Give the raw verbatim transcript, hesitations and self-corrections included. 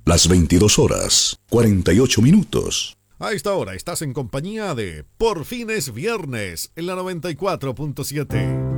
Las veintidós horas, cuarenta y ocho minutos. A esta hora estás en compañía de Por fin es viernes en la noventa y cuatro punto siete.